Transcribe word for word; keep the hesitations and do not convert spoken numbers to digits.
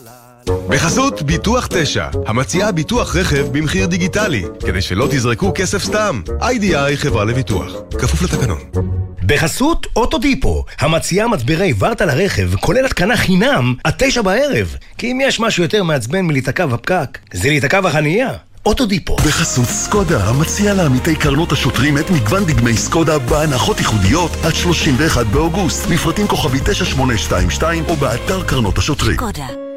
בחסות ביטוח תשע, המציעה ביטוח רכב במחיר דיגיטלי, כדי שלא תזרקו כסף סתם. איי די איי חברה לביטוח, כפוף לתקנון. בחסות אוטודיפו, המציעה מצברי ורטה לרכב, כולל התקנה חינם, עד תשע בערב. כי אם יש משהו יותר מעצבן מלהיתקע בפקק, זה להיתקע בחנייה. אוטודיפו. בחסות סקודה, המציע לעמיתי קרנות השוטרים את מגוון דגמי סקודה בהנחות ייחודיות עד שלושים ואחד באוגוסט. מפרטים כוכבי תשע שמונה שתיים שתיים או באתר קרנות השוטרים. סקודה.